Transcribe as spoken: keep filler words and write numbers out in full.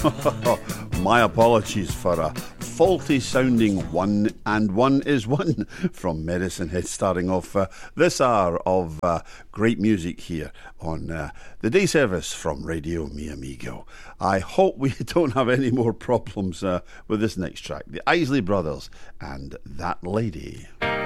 My apologies for a faulty sounding one and one is one from Medicine Head, starting off uh, this hour of uh, great music here on uh, the day service from Radio Mi Amigo. I hope we don't have any more problems uh, with this next track. The Isley Brothers and That Lady.